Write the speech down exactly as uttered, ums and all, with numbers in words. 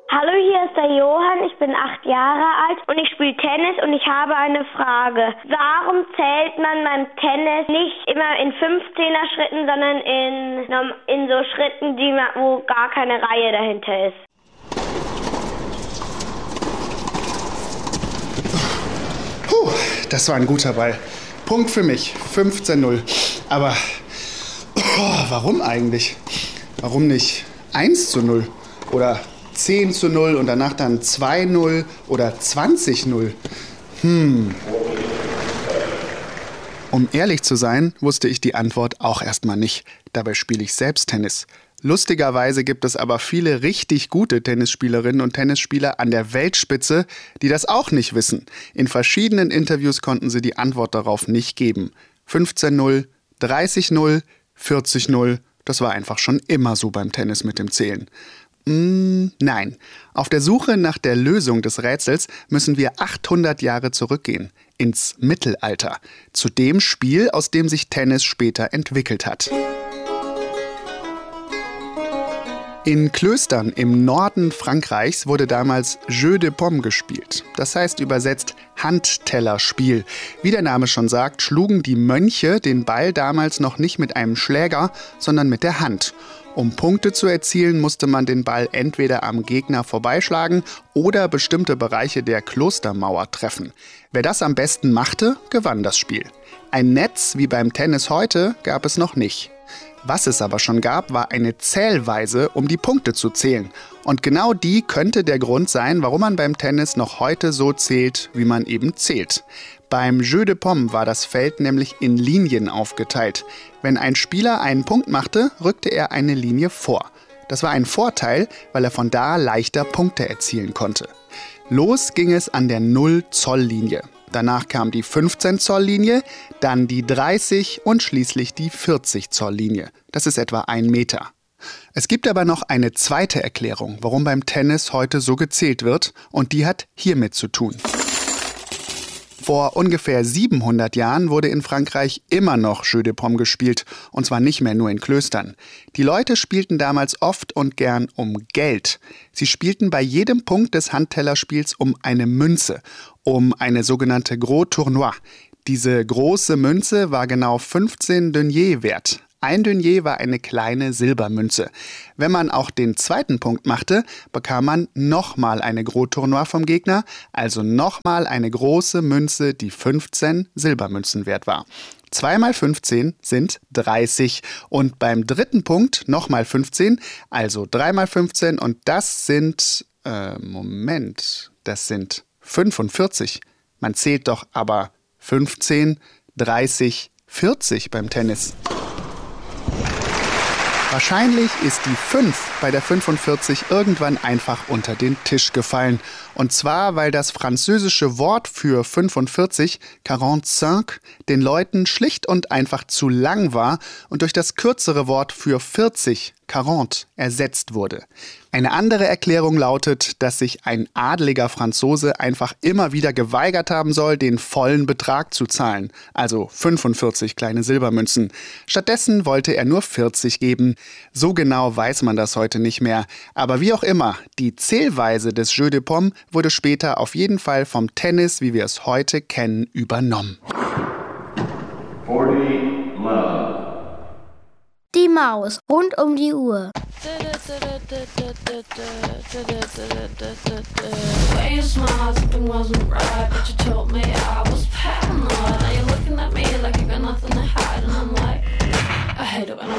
Hallo, hier ist der Johann, ich bin acht Jahre alt und ich spiele Tennis und ich habe eine Frage. Warum zählt man beim Tennis nicht immer in fünfzehner Schritten, sondern in, in so Schritten, die man, wo gar keine Reihe dahinter ist? Puh, das war ein guter Ball. Punkt für mich, fünfzehn null. Aber oh, warum eigentlich? Warum nicht eins zu null oder zehn zu null und danach dann zwei null oder zwanzig null? Hm. Um ehrlich zu sein, wusste ich die Antwort auch erstmal nicht. Dabei spiele ich selbst Tennis. Lustigerweise gibt es aber viele richtig gute Tennisspielerinnen und Tennisspieler an der Weltspitze, die das auch nicht wissen. In verschiedenen Interviews konnten sie die Antwort darauf nicht geben. fünfzehn null, dreißig null, vierzig null, das war einfach schon immer so beim Tennis mit dem Zählen. Mm, nein, auf der Suche nach der Lösung des Rätsels müssen wir achthundert Jahre zurückgehen, ins Mittelalter, zu dem Spiel, aus dem sich Tennis später entwickelt hat. In Klöstern im Norden Frankreichs wurde damals Jeu de Paume gespielt. Das heißt übersetzt Handtellerspiel. Wie der Name schon sagt, schlugen die Mönche den Ball damals noch nicht mit einem Schläger, sondern mit der Hand. Um Punkte zu erzielen, musste man den Ball entweder am Gegner vorbeischlagen oder bestimmte Bereiche der Klostermauer treffen. Wer das am besten machte, gewann das Spiel. Ein Netz wie beim Tennis heute gab es noch nicht. Was es aber schon gab, war eine Zählweise, um die Punkte zu zählen. Und genau die könnte der Grund sein, warum man beim Tennis noch heute so zählt, wie man eben zählt. Beim Jeu de Paume war das Feld nämlich in Linien aufgeteilt. Wenn ein Spieler einen Punkt machte, rückte er eine Linie vor. Das war ein Vorteil, weil er von da leichter Punkte erzielen konnte. Los ging es an der null-Zoll-Linie. Danach kam die fünfzehn-Zoll-Linie, dann die dreißig und schließlich die vierzig-Zoll-Linie. Das ist etwa ein Meter. Es gibt aber noch eine zweite Erklärung, warum beim Tennis heute so gezählt wird, und die hat hiermit zu tun. Vor ungefähr siebenhundert Jahren wurde in Frankreich immer noch Jeu de Paume gespielt, und zwar nicht mehr nur in Klöstern. Die Leute spielten damals oft und gern um Geld. Sie spielten bei jedem Punkt des Handtellerspiels um eine Münze, um eine sogenannte Gros Tournoi. Diese große Münze war genau fünfzehn Deniers wert. Ein Denier war eine kleine Silbermünze. Wenn man auch den zweiten Punkt machte, bekam man nochmal eine Gros Tournoi vom Gegner, also nochmal eine große Münze, die fünfzehn Silbermünzen wert war. zwei mal fünfzehn sind dreißig und beim dritten Punkt nochmal fünfzehn, also drei mal fünfzehn und das sind, äh, Moment, das sind fünfundvierzig. Man zählt doch aber fünfzehn, dreißig, vierzig beim Tennis. Wahrscheinlich ist die fünf bei der fünfundvierzig irgendwann einfach unter den Tisch gefallen. Und zwar, weil das französische Wort für fünfundvierzig, quarante-cinq, den Leuten schlicht und einfach zu lang war und durch das kürzere Wort für vierzig, quarante, ersetzt wurde. Eine andere Erklärung lautet, dass sich ein adeliger Franzose einfach immer wieder geweigert haben soll, den vollen Betrag zu zahlen, also fünfundvierzig kleine Silbermünzen. Stattdessen wollte er nur vierzig geben. So genau weiß man das heute nicht mehr. Aber wie auch immer, die Zählweise des Jeu de Paume wurde später auf jeden Fall vom Tennis, wie wir es heute kennen, übernommen. Die Maus rund um die Uhr. Way you smile, something wasn't right, but you told me